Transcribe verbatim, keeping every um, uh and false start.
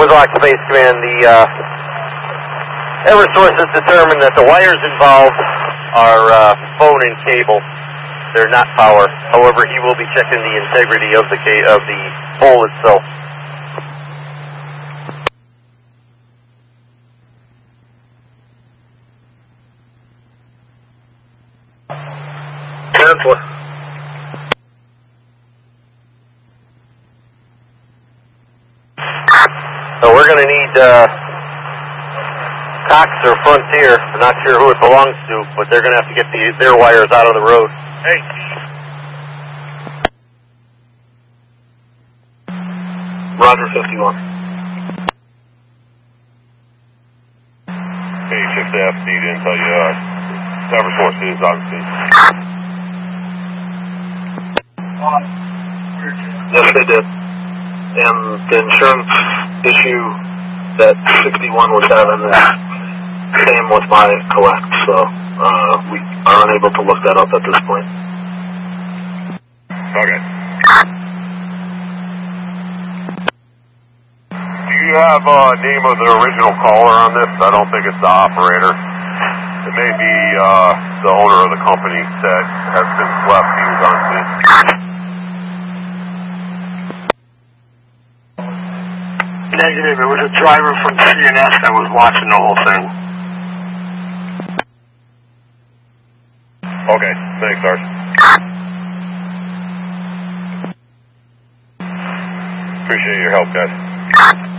Eversource Base Command, the uh, Eversource has determined that the wires involved are uh, phone and cable. They're not power. However, he will be checking the integrity of the ca of the pole itself. Cancel. So we're going to need uh, Cox or Frontier. I'm not sure who it belongs to, but they're going to have to get the, their wires out of the road. Hey. Roger, fifty-one. Hey, shift F, need to tell you, uh, Eversource is on scene. Yes, they did. And the insurance issue that sixty-one was having is same with my collect, so uh, we are unable to look that up at this point. Okay. Do you have a uh, name of the original caller on this? I don't think it's the operator. It may be uh, the owner of the company that has since left. He was on scene. Negative. It was a driver from C N S that was watching the whole thing. Okay. Thanks, Sarge. Appreciate your help, guys.